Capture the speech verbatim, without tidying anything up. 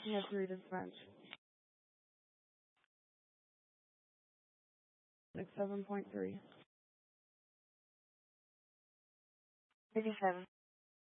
You have to read in French. Like seven point three. Eighty-seven.